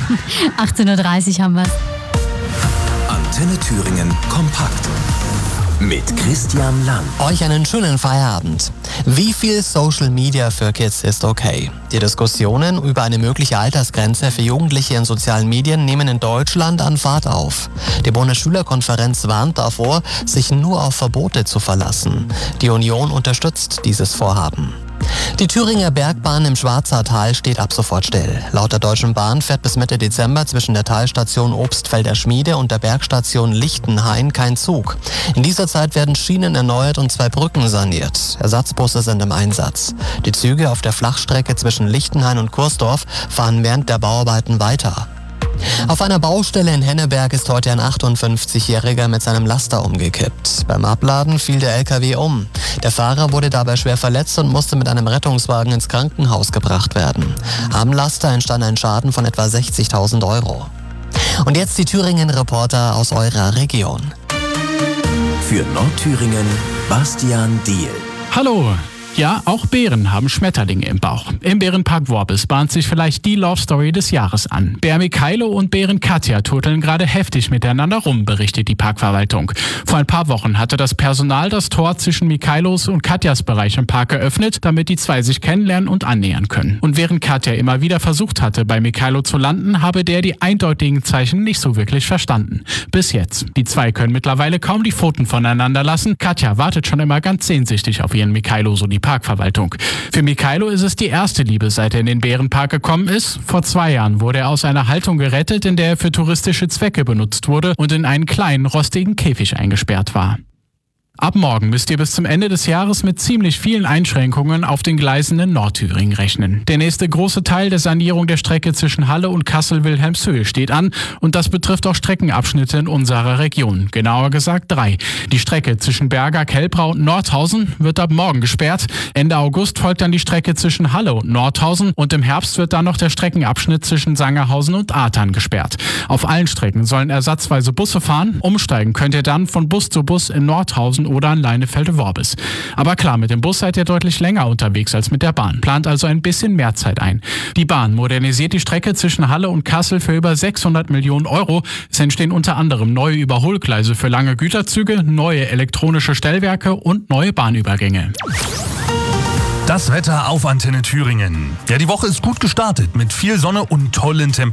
18:30 Uhr haben wir es. Antenne Thüringen kompakt. Mit Christian Lang. Euch einen schönen Feierabend. Wie viel Social Media für Kids ist okay? Die Diskussionen über eine mögliche Altersgrenze für Jugendliche in sozialen Medien nehmen in Deutschland an Fahrt auf. Die Bundesschülerkonferenz warnt davor, sich nur auf Verbote zu verlassen. Die Union unterstützt dieses Vorhaben. Die Thüringer Bergbahn im Schwarzertal steht ab sofort still. Laut der Deutschen Bahn fährt bis Mitte Dezember zwischen der Talstation Obstfelder Schmiede und der Bergstation Lichtenhain kein Zug. In dieser Zeit werden Schienen erneuert und 2 Brücken saniert. Ersatzbusse sind im Einsatz. Die Züge auf der Flachstrecke zwischen Lichtenhain und Kursdorf fahren während der Bauarbeiten weiter. Auf einer Baustelle in Henneberg ist heute ein 58-Jähriger mit seinem Laster umgekippt. Beim Abladen fiel der LKW um. Der Fahrer wurde dabei schwer verletzt und musste mit einem Rettungswagen ins Krankenhaus gebracht werden. Am Laster entstand ein Schaden von etwa 60.000 Euro. Und jetzt die Thüringen-Reporter aus eurer Region. Für Nordthüringen Bastian Diehl. Hallo! Ja, auch Bären haben Schmetterlinge im Bauch. Im Bärenpark Worbis bahnt sich vielleicht die Love Story des Jahres an. Bär Mikailo und Bärin Katja turteln gerade heftig miteinander rum, berichtet die Parkverwaltung. Vor ein paar Wochen hatte das Personal das Tor zwischen Mikailos und Katjas Bereich im Park geöffnet, damit die zwei sich kennenlernen und annähern können. Und während Katja immer wieder versucht hatte, bei Mikailo zu landen, habe der die eindeutigen Zeichen nicht so wirklich verstanden. Bis jetzt. Die zwei können mittlerweile kaum die Pfoten voneinander lassen. Katja wartet schon immer ganz sehnsüchtig auf ihren Mikailo, so die Parkverwaltung. Für Mikailo ist es die erste Liebe, seit er in den Bärenpark gekommen ist. Vor 2 Jahren wurde er aus einer Haltung gerettet, in der er für touristische Zwecke benutzt wurde und in einen kleinen, rostigen Käfig eingesperrt war. Ab morgen müsst ihr bis zum Ende des Jahres mit ziemlich vielen Einschränkungen auf den Gleisen in Nordthüringen rechnen. Der nächste große Teil der Sanierung der Strecke zwischen Halle und Kassel-Wilhelmshöhe steht an und das betrifft auch Streckenabschnitte in unserer Region, genauer gesagt 3. Die Strecke zwischen Berga, Kelbrau und Nordhausen wird ab morgen gesperrt. Ende August folgt dann die Strecke zwischen Halle und Nordhausen und im Herbst wird dann noch der Streckenabschnitt zwischen Sangerhausen und Ahrtal gesperrt. Auf allen Strecken sollen ersatzweise Busse fahren. Umsteigen könnt ihr dann von Bus zu Bus in Nordhausen oder an Leinefelde-Worbis. Aber klar, mit dem Bus seid ihr deutlich länger unterwegs als mit der Bahn. Plant also ein bisschen mehr Zeit ein. Die Bahn modernisiert die Strecke zwischen Halle und Kassel für über 600 Millionen Euro. Es entstehen unter anderem neue Überholgleise für lange Güterzüge, neue elektronische Stellwerke und neue Bahnübergänge. Das Wetter auf Antenne Thüringen. Ja, die Woche ist gut gestartet mit viel Sonne und tollen Temperaturen.